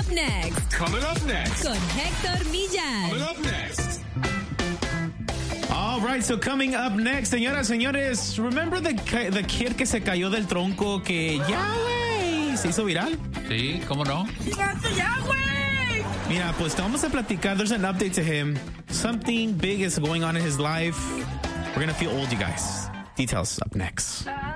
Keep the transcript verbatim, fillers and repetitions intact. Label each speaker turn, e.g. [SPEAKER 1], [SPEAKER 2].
[SPEAKER 1] up next.
[SPEAKER 2] Coming up next.
[SPEAKER 1] Con Héctor Millar.
[SPEAKER 2] Coming up next.
[SPEAKER 3] All right, so coming up next, señoras, señores, remember the, the kid que se cayó del tronco que ya, güey, se hizo viral?
[SPEAKER 4] Sí, ¿cómo no?
[SPEAKER 3] Mira, pues te vamos a platicar. There's an update to him. Something big is going on in his life. We're going to feel old, you guys. Details up next.